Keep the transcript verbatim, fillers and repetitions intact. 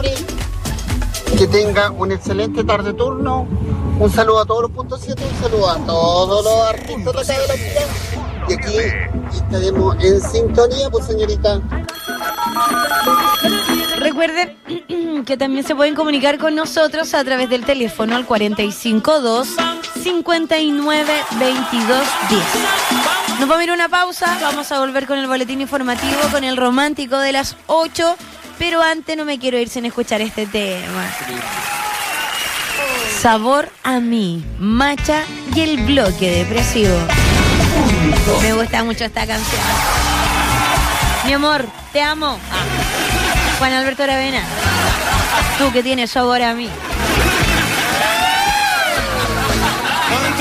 siempre. Que tenga un excelente tarde turno. Un saludo a todos los puntos siete, un saludo a todos los artistas de acá de la ciudad. Y aquí estaremos en sintonía, pues señorita. Recuerden que también se pueden comunicar con nosotros a través del teléfono al cuarenta y cinco dos, cincuenta y nueve, veintidós, diez. Nos vamos a ir a una pausa, vamos a volver con el boletín informativo, con el romántico de las ocho, pero antes no me quiero ir sin escuchar este tema. Sabor a mí, Macha y el bloque depresivo. Me gusta mucho esta canción. Mi amor, te amo. Ah. Juan Alberto Aravena, tú que tienes sabor a mí.